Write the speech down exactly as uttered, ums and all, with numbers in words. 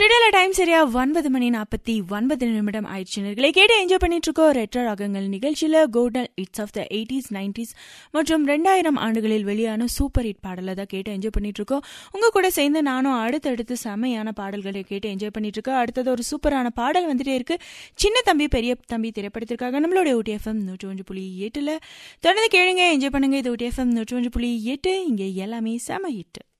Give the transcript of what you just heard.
ஸ்டுடியோல time சரியா ஒன்பது மணி நாற்பத்தி ஒன்பது நிமிடம் ஆயிடுச்சு. நேயர்களே, கேட்டு என்ஜாய் பண்ணிட்டு இருக்கோம் ரெட்ரோ ராகங்கள் நிகழ்ச்சியில golden hits of the eighties nineties மற்றும் ரெண்டாயிரம் ஆண்டுகளில் வெளியான சூப்பர் ஹிட் பாடலை தான் கேட்டு என்ஜாய் பண்ணிட்டு இருக்கோம். உங்க கூட சேர்ந்து நானும் அடுத்தடுத்து செமையான பாடல்களை கேட்டு என்ஜாய் பண்ணிட்டு இருக்கோம். அடுத்தது ஒரு சூப்பரான பாடல் வந்துட்டே இருக்கு. சின்ன தம்பி பெரிய தம்பி திரைப்படத்திற்காக நம்மளோட ஊட்டி எஃப்எம் நூற்றி ஒன்று புள்ளி எட்டுல தொடர்ந்து கேளுங்க, என்ஜாய் பண்ணுங்க. இது ஊட்டி எஃப்எம் நூற்றி ஒன்று புள்ளி எட்டு, இங்க எல்லாமே செம ஹிட்.